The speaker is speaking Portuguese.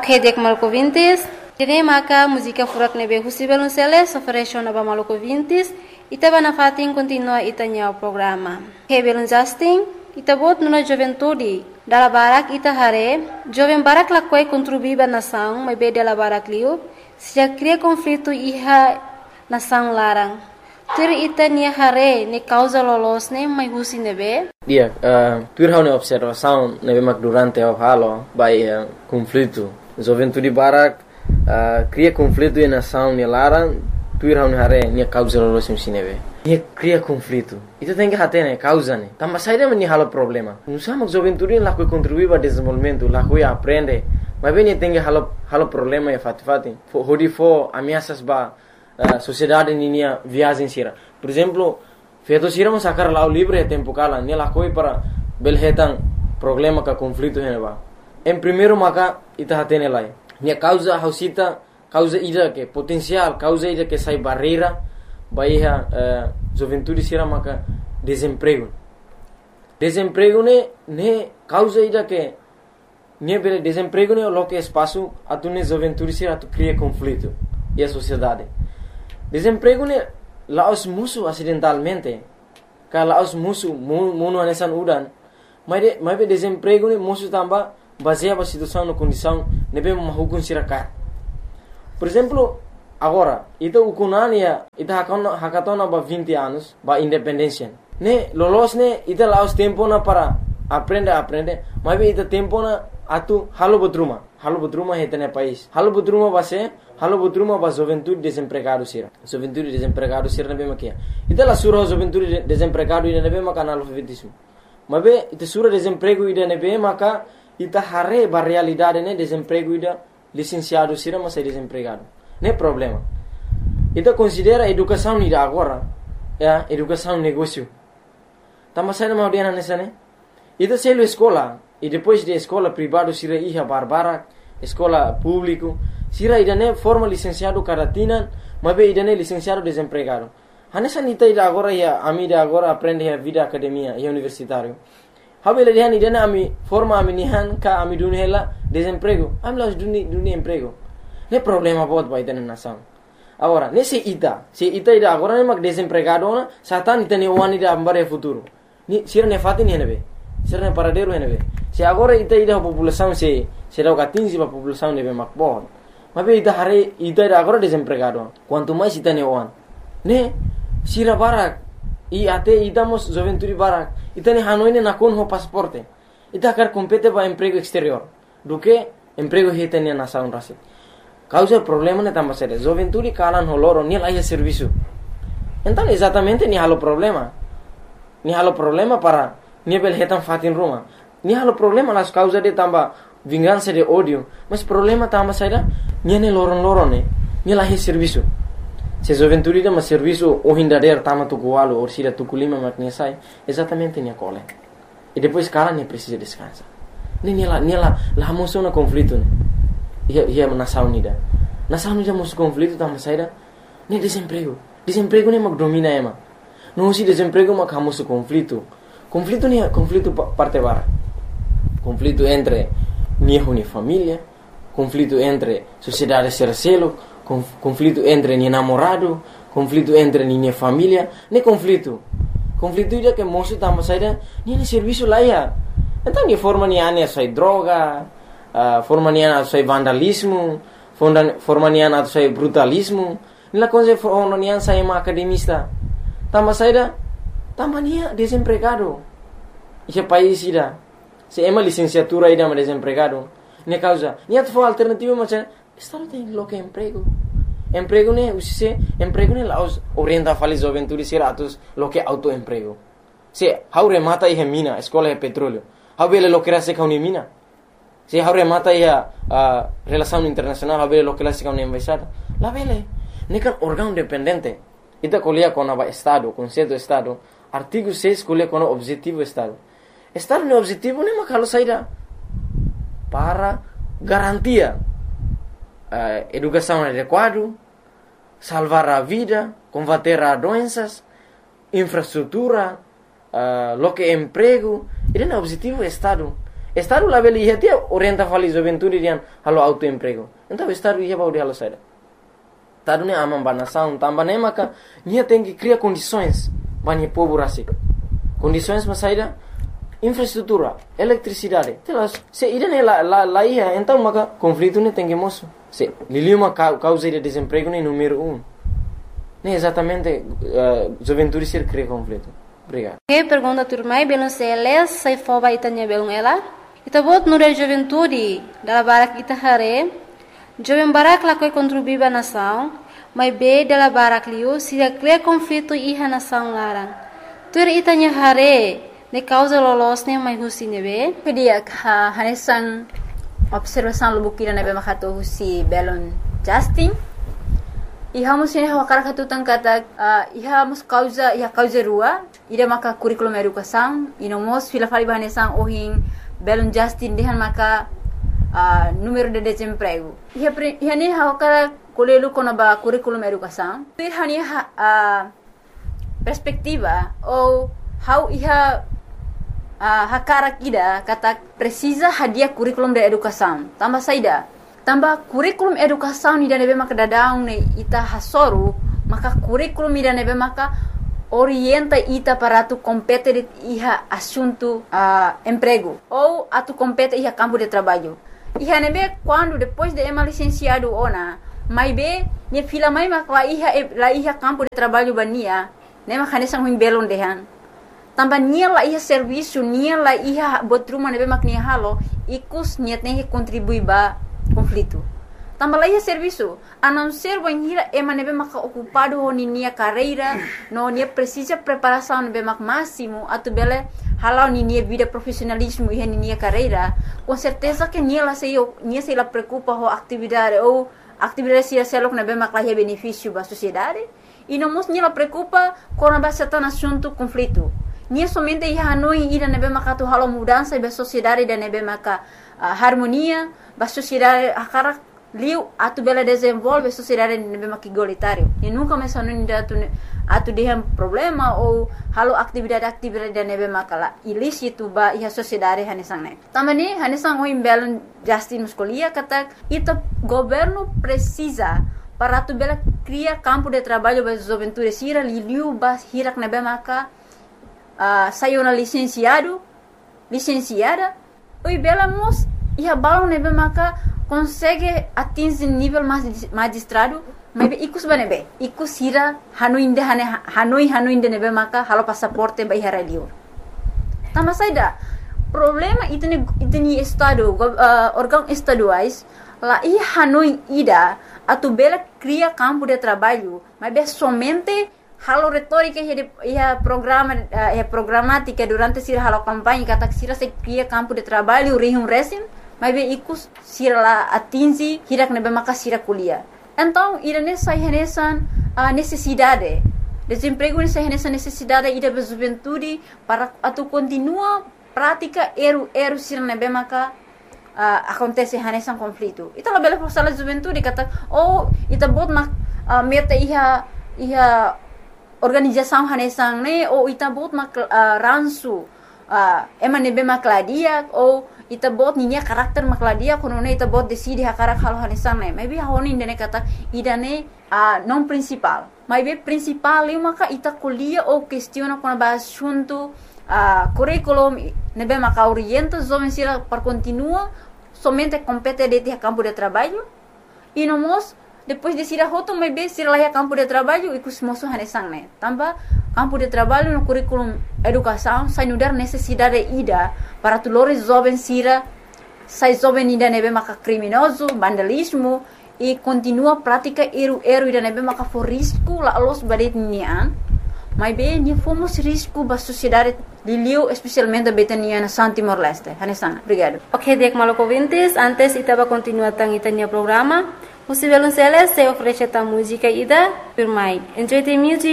Hedek Malco Vintes, Tine Maka, música furak nebe Husibel Unceles, oferece na Malco Vintes, Itaba na fatin continua itanya o programa. Hebel Justin, Itabot nuna juventude, dala barak itahare, jovem barak lakwai contribuiba nação, mas be dala barak liu, se já cria conflito iha nação larang. Tur itania hare ne causa lolos ne mai husi nebe. Dia, tur hau ne observação nebe mak durante o halo by conflito. Juventude barak cria conflito e nação ne larang, tur hau ne hare ne causa lolos sim nebe. Ia cria conflito. Itu tem que hater né, causa né. Também sai daí halo problema. Não sabe que juventude lá que contribui para desenvolvimento, lá que aprende. Mas bem tem que halo problema é fati. Hodi fo ameaças ba sociedade ninia viagem sira. Por exemplo, feito sira mas sacar lá o livro é tempo cala, né lá coi para belhetan problema ka conflito né ba. Em primeiro maka ita hater né lá. Nia causa hausita, causa ida que potencial, causa ida que sai barreira. Bahia juventude sira maka desemprego ne causa ida que ne bele desemprego ne lo que espaço atune juventude sira tu cria conflito e a sociedade desemprego ne laos musu acidentalmente ka laos musu muno anesan udan mas be desemprego ne musu tamba baseado a situação no condição ne be mahukun sira ka por exemplo. Agora, ito ukunania, ito hakatona ba 20 anos, ba independência. Ne, lolos ne, ito laos tempo na para aprender, mas ito tempo na atu halo bodruma hete ne país. Halo bodruma ba juventude desempregado sira. Juventude desempregado sira ne be makia. Ito la sura juventude desempregado ida ne be maka analfabetismo. Mas be ito sura desemprego ida ne be maka ito hare ba realidade ne desemprego ida licenciado sira mas é desempregado. Não é problema. Então considera a educação de agora, educação negócio. Também sai da maioria nessa, né? Então se ele escola e depois de escola privada sira ia barbara, escola público, sira ida né forma licenciado caratina, mas be ida né licenciado desempregado. Hanessa nita ida agora ia amida agora aprende a vida academia e universitário. Habele dia ida né ami forma ami nihan ka ami dunela desemprego. Ami las dunia emprego. Não é problema bot vai ter na nação. Agora, se ita ida agora nem mag desempregado na, satan ita ne one ida ambare futuro. Ni sira ne fatin ne nebe. Sira ne paradero ne nebe. Se agora ita ida população se dá o 15 para população nebe mag bot. Mas be ita hare ita ida agora desempregado. Quanto mais ita ne one. Ne sira barak e até ita mos juventude barak. Ita ne hanoi ne nakon ho pasaporte. Ita quer competir para emprego exterior. Do que emprego hita ne nação rasi. Causa problema ne também sério. Juventude calan holoro ni lá serviço. Então exatamente ni halo problema. Ni halo problema para ni belhetan fatin Roma. Ni halo problema las causa de tamba vingança de ódio. Mas problema também sério. Ni ne loron ne. Ni lá serviço. Se juventude de mas serviço o hindader tama tu coalo ou sira tu culima maknya sai. Exatamente ni cole. E depois calan ni precisa descansar. Ni lá moção na conflito ne. Ia nação unida musu conflito também saída nem desemprego nem mag domina ema não se desemprego mag hamusu conflito nem conflito parte bara conflito entre minha família conflito entre sociedade sercelo conflito entre minha namorado conflito entre minha família nem conflito ida que moço também saída nem serviço lá ia então ni forma ni ane sai droga forma nian atau sai vandalismo, forma nian atau sai brutalismo. Nila coisa forma nian sai uma academista. Tambah saida, tambah nia desempregado. Esse país ida, se ema licenciatura ida mas desempregado. Nia causa, nia tu alternativa macam, estado tem lo que emprego. Emprego ne usise, emprego ne laos orienta fali juventude siratus lo que autoemprego. Se haure mata ihe mina, escola de petróleo. Haubele lo que rase kauni mina. Se haure mata ia relação internacional haver lo que lá se uma embaixada lá vele nekan órgão dependente ita colia com o estado conceito estado artigo 6 colia com o objetivo estado no objetivo nem makalo saída para garantia educação adequada salvar a vida combater a doenças infraestrutura lo que emprego esse é o objetivo estado Estado lá ele ia ter orienta fali juventude rian halo autoemprego. Então estado ia bauri halo saída. Estado ne amam banação, tambah ne maka nia tem que criar condições bani povo rasik. Condições mas saída infraestrutura, eletricidade. Telas, se irene lá ia, então maka conflito ne tem que moço. Se liliuma causa de desemprego ne número 1. Ne exatamente juventude ser cria conflito. Obrigado. Que pergunta turmai belum seles sai foba itanya belum ela. Ita bot nure juventude dala barak ita hare. Jovem barak la koi contribuir ba nação, mas be dala barak liu se cria conflito iha nação larang. Tur itanya hare ne causa lolosnya mai husi nebe. Kedia hanesan observação lubukira nebe makato husi belon Justin. Iha musine hawakara katutang kata iha mus causa rua ida maka curriculum educação inomos fila fali bahanesan ohin belon Justin dehan maka número de desemprego. Iha ne hawakara kolelu kono ba curriculum educação. Ir hani perspectiva ou how iha hakara kida kata precisa hadia curriculum de educação. Tambah saida. Tambah kurikulum educação ida nebe maka dadaung ne ita hasoru maka kurikulum ida nebe maka orienta ita para tu compete iha assunto emprego ou atu compete iha campo de trabalho. Iha nebe quando depois de ema licenciado ona mai be ne fila mai maka la iha campo de trabalho bania ne maka nesang huim belon dehan. Tambah nia la iha serviço nia la iha botruma nebe maka nia halo ikus niat ne contribui ba conflito. Tambah lagi serviço, a não ser banhira ema nebe maka ocupado ho nia carreira, no nia precisa preparação nebe maka máximo, atu bele halau nia vida profissionalismo e nia carreira, com certeza que nia se la preocupa ho atividade ou atividade se selok nebe maka lá benefício ba sociedade, e não mos nia la preocupa com a certain assunto conflito. Nia somente ia hanoi ida nebe maka tu halau mudança ba sociedade da nebe maka harmonia ba sociedade akara liu atu bela desenvolve sociedade nebe maka igualitário e nunca mais hanoi atu dehem problema ou halau atividade da nebe maka la ilícito ba iha sociedade hanesang ne tamani hanesang oi belon Justin muscolia kata ita governo precisa para atu bela cria campo de trabalho ba juventude sira liu ba hirak nebe maka sayona licenciada oi bela mos iha balon nebe maka consegue atingir nível magistrado mas ikus banebe ikus hira hanoi inde nebe maka halo passaporte ba iha radio tambah saida problema itni estado órgão estaduais lá iha hanoi ida atu bela cria campo de trabalho mas be somente halo retórica ia programática durante sira halo campanha kata sira se cria campo de trabalho rihum resim mas be ikus sira la atingi hirak nebe maka sira kuliah. Então irane sai renesan necessidade desemprego nessa necessidade ida be juventude para atu continua prática eru sira nebe maka acontece renesan conflito. Ita la bela forsala juventude kata ita bot meta iha organização hanesang ne ou ita bot ransu ema nebe makladia ou ita bot ninya karakter makladia kono ne ita bot decide hakarak halo hanesang ne maybe honi ndene kata idane non principal maybe principal li maka ita kuliah ou questiona kono ba assunto curriculum nebe maka orienta jovem sira para continua somente compete de campo de trabalho e nomos depois de sira hoto maybe sira lá campo de trabalho e kusmoso hanesang ne tambah campo de trabalho no curriculum educação sai nudar necessidade ida para tulores jovem sira sai jovem ida nebe maka criminoso vandalismo e continua prática eru ida nebe maka for risco la los badet nian mas bem ni fomos risco ba sociedade liliu especialmente betania na Timor Leste hanesang obrigado. Ok, dek maloko vintes antes itaba continua tang itania programa. Você vê se oferece a música ida por mai. Enjoy the music.